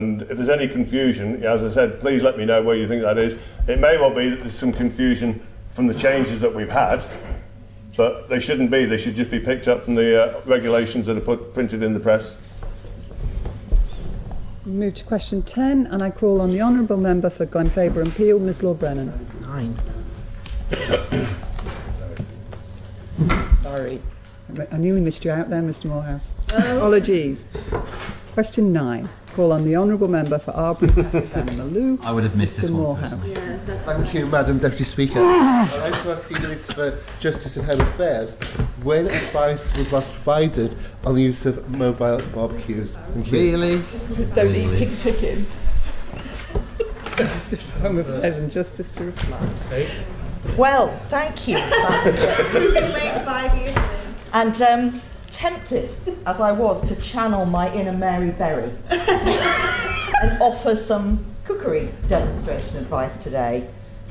And if there's any confusion, as I said, please let me know where you think that is. It may well be that there's some confusion from the changes that we've had, but they shouldn't be. They should just be picked up from the regulations that are printed in the press. We move to question 10, and I call on the Honourable Member for Glenfaber and Peel, Ms Lord Brennan. 9. Sorry. I nearly missed you out there, Mr Morehouse. Apologies. Question 9. Call on the Honourable Member for Arbury, Passington and Maloo. I would have missed this one. Morehouse. Thank you, Madam Deputy Speaker. I'd like to ask the Minister for Justice and Home Affairs when advice was last provided on the use of mobile barbecues. Thank you. Really? Don't eat pig chicken. Justice for Home Affairs and Justice to reply. Well, thank you. Wait 5 years for this. And tempted as I was to channel my inner Mary Berry and offer some cookery demonstration advice today,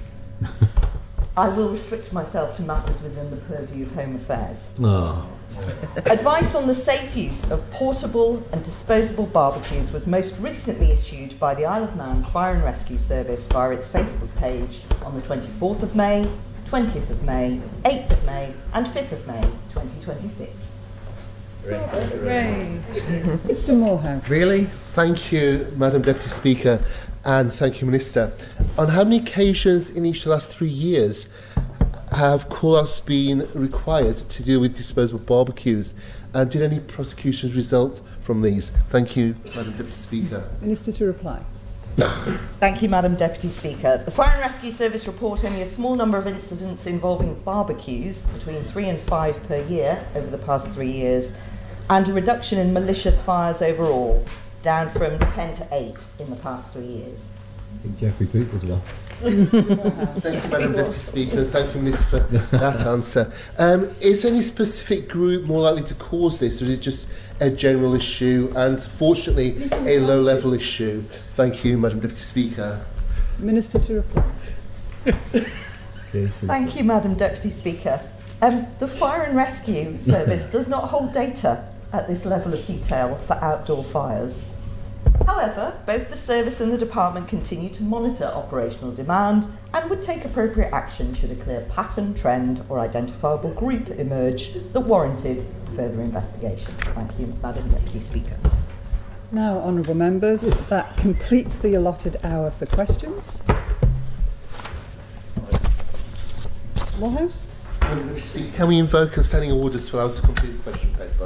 I will restrict myself to matters within the purview of Home Affairs. Oh. Advice on the safe use of portable and disposable barbecues was most recently issued by the Isle of Man Fire and Rescue Service via its Facebook page on the 24th of May, 20th of May, 8th of May and 5th of May 2026. Hooray. Mr Morehouse. Really? Thank you, Madam Deputy Speaker, and thank you, Minister. On how many occasions in each of the last 3 years have call-outs been required to deal with disposable barbecues, and did any prosecutions result from these? Thank you, Madam Deputy Speaker. Minister to reply. Thank you, Madam Deputy Speaker. The Fire and Rescue Service report only a small number of incidents involving barbecues, between 3 and 5 per year over the past 3 years, and a reduction in malicious fires overall, down from 10 to 8 in the past 3 years. I think Jeffrey Poop as well. Thank you, Madam Deputy Speaker. Thank you, Minister, for that answer. Is any specific group more likely to cause this, or is it just a general issue and, fortunately, a low-level issue? Thank you, Madam Deputy Speaker. Minister to reply. Thank you, Madam Deputy Speaker. The Fire and Rescue Service does not hold data at this level of detail for outdoor fires. However, both the service and the department continue to monitor operational demand and would take appropriate action should a clear pattern, trend or identifiable group emerge that warranted further investigation. Thank you, Madam Deputy Speaker. Now, Honourable Members, that completes the allotted hour for questions. Morehouse? Madam Deputy Speaker, can we invoke a standing orders to allow us to complete the question paper?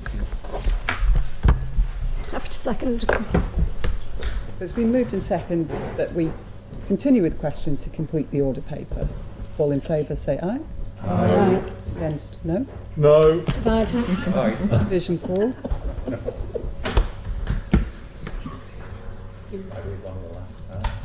Happy to second. So it's been moved and seconded that we continue with questions to complete the order paper. All in favour say aye. Aye. Against no. No. Divide. Division called. One of the last.